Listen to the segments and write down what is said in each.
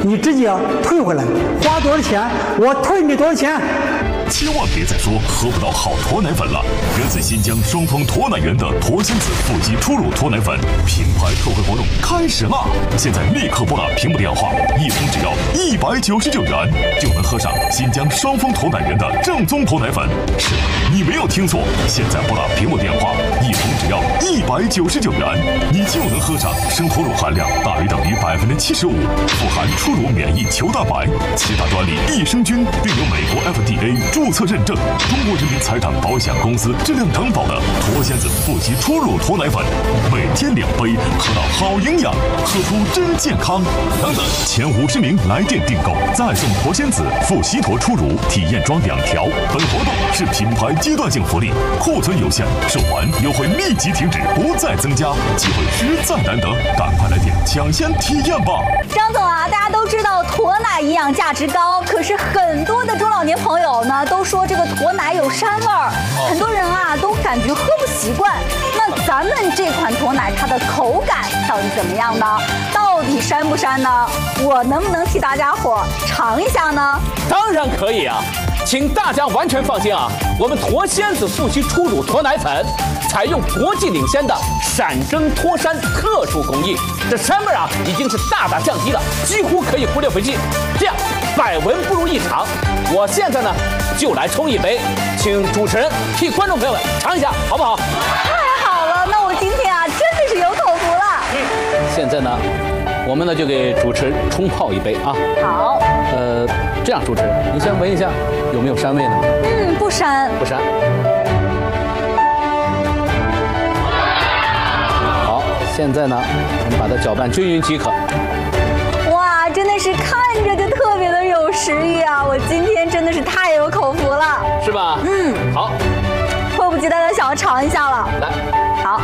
你直接退回来，花多少钱我退你多少钱。 千万别再说喝不到好驼奶粉了！源自新疆双峰驼奶源的驼仙子腹肌初乳驼奶粉品牌特惠活动开始啦！现在立刻拨打屏幕电话，一封只要199元，就能喝上新疆双峰驼奶源的正宗驼奶粉。是的，你没有听错，现在拨打屏幕电话，一封只要199元，你就能喝上生驼乳含量大于等于75%，富含初乳免疫球蛋白，7大专利益生菌，并有美国 FDA 注册认证，中国人民财产保险公司质量担保的驼仙子腹肌初乳驼奶粉，每天2杯，喝到好营养，喝出真健康。等等，前50名来电订购再送驼仙子腹西驼初乳体验装2条。本活动是品牌阶段性福利，库存有限，售完优惠立即停止，不再增加，机会实在难得，赶快来电抢先体验吧！ 张总啊，大家都知道驼奶营养价值高，可是很多的中老年朋友呢都说这个驼奶有膻味儿，很多人啊都感觉喝不习惯。那咱们这款驼奶它的口感到底怎么样呢？到底膻不膻呢？我能不能替大家伙尝一下呢？ 当然可以啊！请大家完全放心啊，我们驼仙子腹肌初乳驼奶粉采用国际领先的闪蒸脱膻特殊工艺，这膻味啊已经是大大降低了，几乎可以忽略不计。这样百闻不如一尝。我现在呢就来冲一杯，请主持人替观众朋友们尝一下，好不好？ 太好了，那我今天啊真的是有口福了。 现在呢，我们呢就给主持人冲泡一杯啊。 好。 这样，主持人，你先闻一下，有没有膻味呢？ 不膻。 不膻。好，现在呢，我们把它搅拌均匀即可。 哇，真的是看着就特别的有食欲啊！我今天真的是太有口福了， 是吧？好， 迫不及待的想要尝一下了。 来， 好，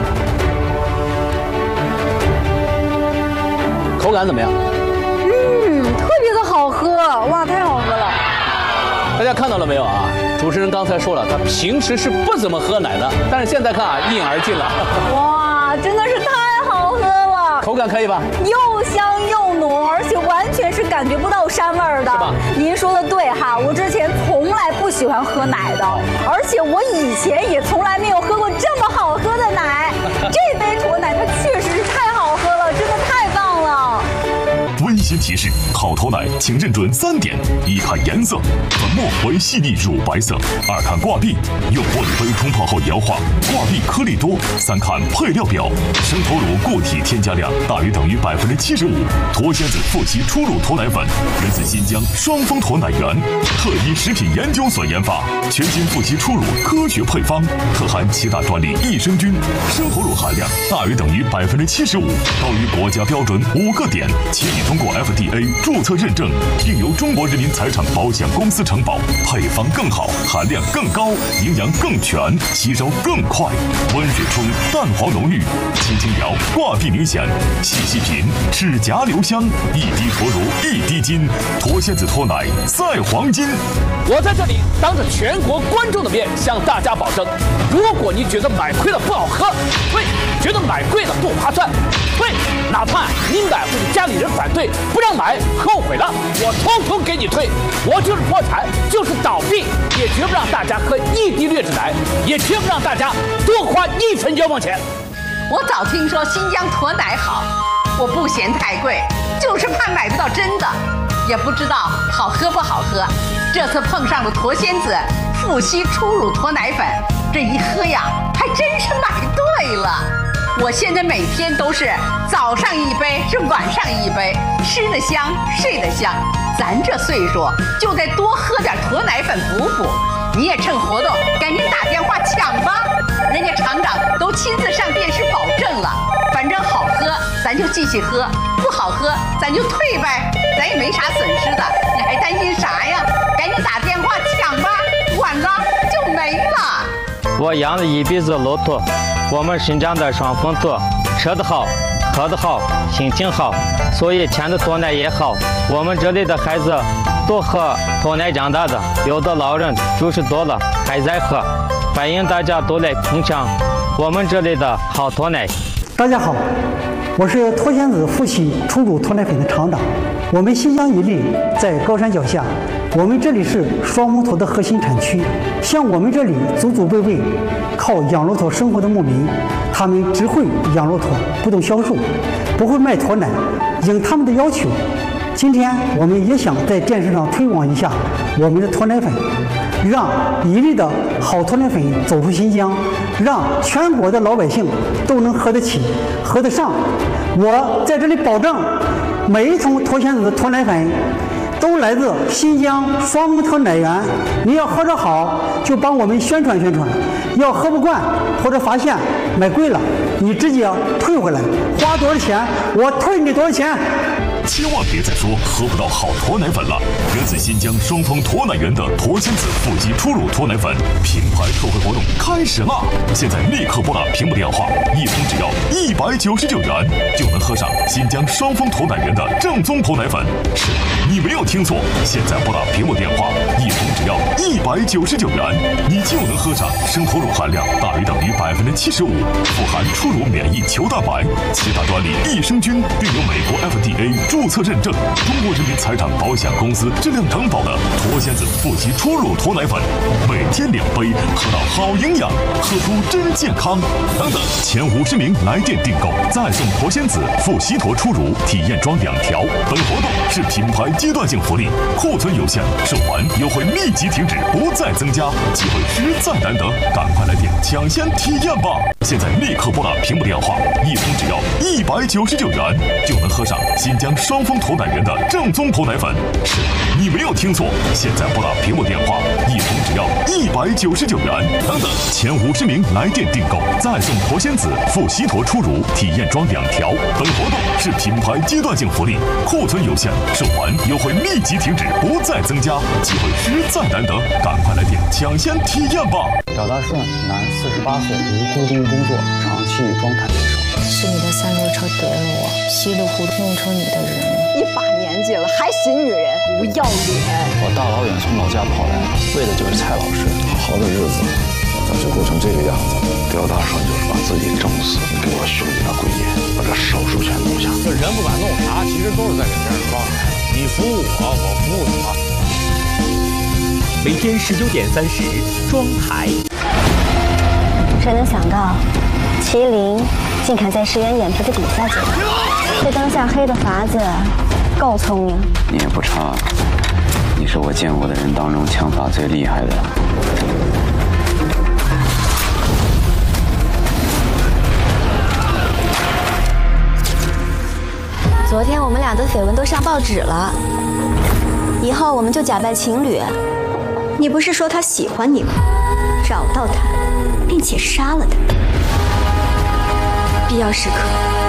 口感怎么样？ 特别的好喝，哇，太好喝了！ 大家看到了没有啊？主持人刚才说了，他平时是不怎么喝奶的，但是现在看啊，一饮而尽了。 哇，真的是太好喝了！ 口感可以吧？ 又香又浓，而且完全是感觉不到膻味儿的。 是吧？ 您说的对哈，我之前从来不喜欢喝奶的，而且我以前也从来没有喝过这么好喝的奶。这杯驼奶它确实是太好喝了，真的太棒了。 温馨提示：好驼奶请认准3点：一看颜色，粉末为细腻乳白色；二看挂壁，用玻璃杯冲泡后摇化，挂壁颗粒多；三看配料表，生驼乳固体添加量大于等于75%。驼仙子腹肌初乳驼奶粉源自新疆双峰驼奶源，特依食品研究所研发，全新腹肌初乳科学配方，特含7大专利益生菌，生驼乳含量大于等于75%，高于国家标准5个点，且已通过 FDA 注册认证，并由中国人民财产保险公司承保，配方更好，含量更高，营养更全，吸收更快。温水冲，蛋黄浓郁，轻轻摇，挂壁明显，细细品，齿颊留香，一滴驼乳一滴金，驼仙子驼奶赛黄金。 我在这里当着全国观众的面向大家保证，如果你觉得买亏了不好喝，退；觉得买贵了不划算，退；哪怕你买或者家里人反对不让买，后悔了，我统统给你退。我就是破产，就是倒闭，也绝不让大家喝1滴劣质奶，也绝不让大家多花1分冤枉钱。 我早听说新疆驼奶好，我不嫌太贵，就是怕买不到真的，也不知道好喝不好喝。这次碰上了驼仙子腹肌初乳驼奶粉，这一喝呀，还真是买对了。我现在每天都是早上1杯，是晚上1杯，吃得香，睡得香。咱这岁数就得多喝点驼奶粉补补。你也趁活动赶紧打电话抢吧，人家厂长都亲自上电视保证了。反正好喝咱就继续喝，不好喝咱就退呗，咱也没啥损失的，你还担心啥呀？赶紧打电话抢吧，晚了就没了。 我养了一辈子骆驼，我们新疆的双峰驼，吃得好，喝得好，心情好，所以牵的驼奶也好。我们这里的孩子都喝驼奶长大的，有的老人90多了还在喝。欢迎大家都来品尝我们这里的好驼奶。 大家好，我是驼仙子腹肌初乳驼奶粉的厂长， 我们新疆伊犁在高山脚下，我们这里是双木头的核心产区。像我们这里祖祖辈辈靠养骆驼生活的牧民，他们只会养骆驼，不懂销售，不会卖驼奶。应他们的要求，今天我们也想在电视上推广一下我们的驼奶粉，让伊犁的好驼奶粉走出新疆，让全国的老百姓都能喝得起、喝得上。我在这里保证，每一桶驼仙子的驼奶粉都来自新疆双木头奶源。你要喝着好，就帮我们宣传宣传；要喝不惯或者发现买贵了，你直接退回来，花多少钱我退你多少钱。 千万别再说喝不到好驼奶粉了！源自新疆双峰驼奶源的驼仙子腹肌初乳驼奶粉品牌特惠活动开始啦！现在立刻拨打屏幕电话，一桶只要199元，就能喝上新疆双峰驼奶源的正宗驼奶粉。是，你没有听错，现在拨打屏幕电话，一桶只要199元，你就能喝上生驼乳含量大于等于75%，富含初乳免疫球蛋白，其他专利益生菌，并有美国 FDA 注册认证，中国人民财产保险公司质量承保的驼仙子腹肌初乳驼奶粉，每天2杯，喝到好营养，喝出真健康。等等，前50名来电订购，再送驼仙子腹西驼初乳体验装2条。本活动是品牌阶段性福利，库存有限，售完优惠立即停止，不再增加，机会实在难得，赶快来电抢先体验吧！现在立刻拨打屏幕电话，一桶只要199元，就能喝上新疆双峰驼奶源的正宗驼奶粉。是，你没有听错，现在拨打屏幕电话，一桶只要199元。等等，前50名来电订购，再送驼仙子腹西驼初乳体验装2条。本活动是品牌阶段性福利，库存有限，售完优惠立即停止，不再增加，机会实在难得，赶快来电抢先体验吧！ 赵大顺，男，48岁，无固定工作，长期以装坦为生。 是你的3轮车得了我，稀里糊涂弄成你的人。 一把年纪了还洗女人，不要脸！ 我大老远从老家跑来，为的就是蔡老师。 好的日子咋就过成这个样子？刁大顺就是把自己整死，给我兄弟他跪下，把这手术全弄下。 这人不管弄啥，其实都是在给别人装。你服务我，我服务你。 每天19:30，庄台。 谁能想到，麒麟竟敢在石原眼皮的底下解决？这灯下黑的法子够聪明。 你也不差，你是我见过的人当中枪法最厉害的。 昨天我们俩的绯闻都上报纸了，以后我们就假扮情侣。 你不是说他喜欢你吗？找到他，并且杀了他，必要时刻